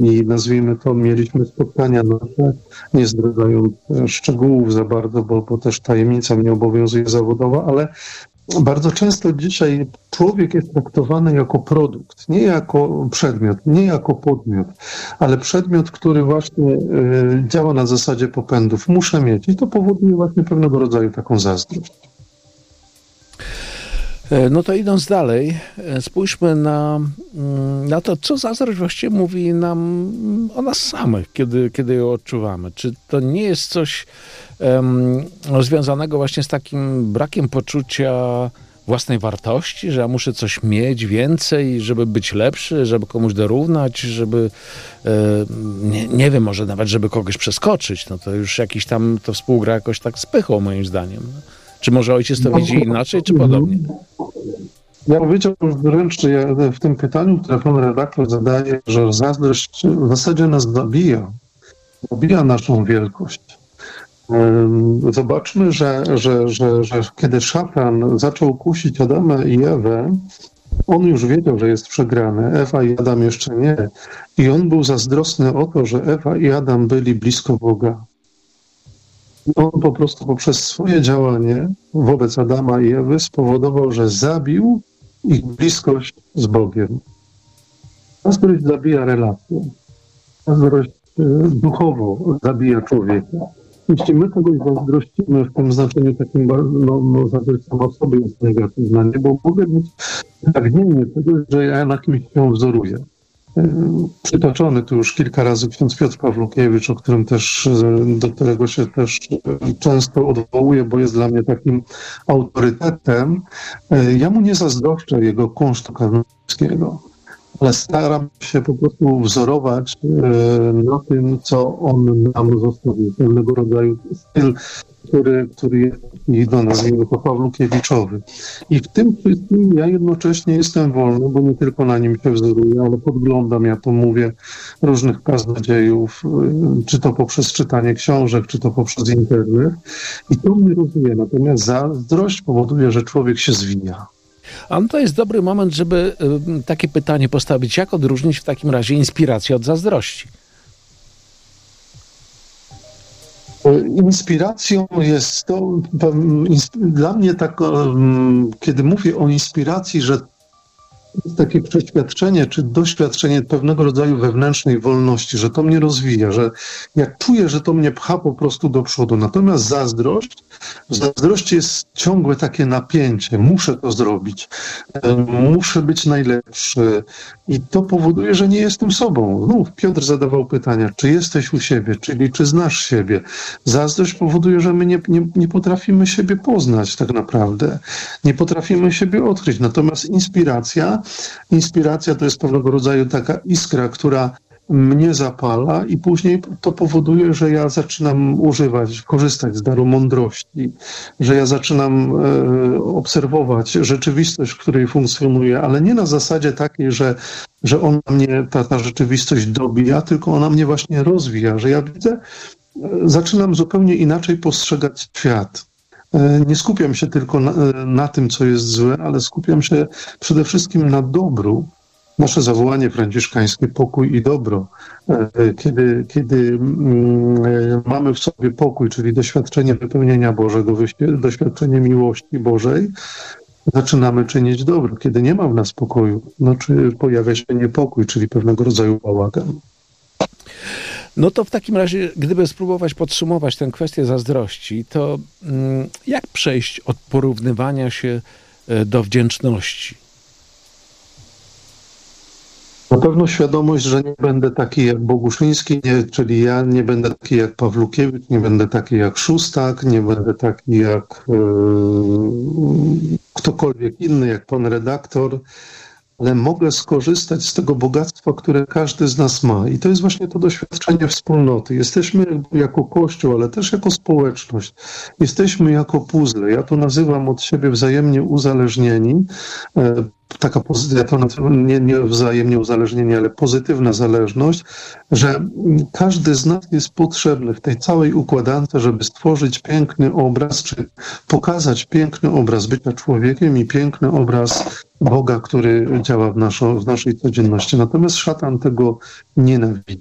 i nazwijmy to, mieliśmy spotkania nasze, nie zdradzając szczegółów za bardzo, bo też tajemnica mnie obowiązuje zawodowa, ale bardzo często dzisiaj człowiek jest traktowany jako produkt, nie jako przedmiot, nie jako podmiot, ale przedmiot, który właśnie działa na zasadzie popędów. Muszę mieć i to powoduje właśnie pewnego rodzaju taką zazdrość. No to idąc dalej, spójrzmy na to, co zazdrość właściwie mówi nam o nas samych, kiedy ją odczuwamy. Czy to nie jest coś związanego właśnie z takim brakiem poczucia własnej wartości, że ja muszę coś mieć więcej, żeby być lepszy, żeby komuś dorównać, żeby, nie wiem, może nawet, żeby kogoś przeskoczyć. No to już jakiś tam, to współgra jakoś tak z pychą, moim zdaniem. Czy może ojciec to widzi inaczej, czy podobnie? Ja powiedziałbym wręcz, że w tym pytaniu, które pan redaktor zadaje, że zazdrość w zasadzie nas zabija naszą wielkość. Zobaczmy, że kiedy szatan zaczął kusić Adama i Ewę, on już wiedział, że jest przegrany. Ewa i Adam jeszcze nie. I on był zazdrosny o to, że Ewa i Adam byli blisko Boga. I on po prostu poprzez swoje działanie wobec Adama i Ewy spowodował, że zabił ich bliskość z Bogiem. Zazdrość zabija relacje. Zazdrość duchowo zabija człowieka. Jeśli my kogoś zazdrościmy w tym znaczeniu takim, zazdrość sama w sobie jest negatywna, nie? Bo mogę mieć pragnienie tego, że ja na kimś się wzoruję. Przytoczony tu już kilka razy ksiądz Piotr Pawlukiewicz, do którego się też często odwołuję, bo jest dla mnie takim autorytetem. Ja mu nie zazdroszczę jego kunsztu kaznodziejącego, ale staram się po prostu wzorować na tym, co on nam zostawił. Pewnego rodzaju styl, który jest, nazwijmy to, pawlukiewiczowy. I w tym wszystkim ja jednocześnie jestem wolny, bo nie tylko na nim się wzoruję, ale podglądam, ja to mówię, różnych kaznodziejów, czy to poprzez czytanie książek, czy to poprzez internet. I to mnie rozwija. Natomiast zazdrość powoduje, że człowiek się zwija. A to jest dobry moment, żeby takie pytanie postawić. Jak odróżnić w takim razie inspirację od zazdrości? Inspiracją jest to, dla mnie tak, kiedy mówię o inspiracji, że jest takie przeświadczenie, czy doświadczenie pewnego rodzaju wewnętrznej wolności, że to mnie rozwija, że ja czuję, że to mnie pcha po prostu do przodu. Natomiast w zazdrości jest ciągłe takie napięcie. Muszę to zrobić. Muszę być najlepszy. I to powoduje, że nie jestem sobą. Znów Piotr zadawał pytania, czy jesteś u siebie, czyli czy znasz siebie. Zazdrość powoduje, że my nie potrafimy siebie poznać tak naprawdę. Nie potrafimy siebie odkryć. Natomiast inspiracja to jest pewnego rodzaju taka iskra, która mnie zapala i później to powoduje, że ja zaczynam korzystać z daru mądrości, że ja zaczynam obserwować rzeczywistość, w której funkcjonuję, ale nie na zasadzie takiej, że ona mnie, ta rzeczywistość dobija, tylko ona mnie właśnie rozwija, że ja zaczynam zupełnie inaczej postrzegać świat. Nie skupiam się tylko na tym, co jest złe, ale skupiam się przede wszystkim na dobru. Nasze zawołanie franciszkańskie, pokój i dobro. Kiedy mamy w sobie pokój, czyli doświadczenie wypełnienia Bożego, doświadczenie miłości Bożej, zaczynamy czynić dobro. Kiedy nie ma w nas pokoju, czy pojawia się niepokój, czyli pewnego rodzaju bałagan. No to w takim razie, gdyby spróbować podsumować tę kwestię zazdrości, to jak przejść od porównywania się do wdzięczności? Na pewno świadomość, że nie będę taki jak Boguszyński, czyli ja nie będę taki jak Pawlukiewicz, nie będę taki jak Szóstak, nie będę taki jak ktokolwiek inny, jak pan redaktor, ale mogę skorzystać z tego bogactwa, które każdy z nas ma. I to jest właśnie to doświadczenie wspólnoty. Jesteśmy jako Kościół, ale też jako społeczność. Jesteśmy jako puzzle. Ja to nazywam od siebie wzajemnie uzależnieni. Ja to nazywam nie wzajemnie uzależnieni, ale pozytywna zależność, że każdy z nas jest potrzebny w tej całej układance, żeby stworzyć piękny obraz, czy pokazać piękny obraz bycia człowiekiem i piękny obraz Boga, który działa w naszej codzienności. Natomiast szatan tego nienawidzi.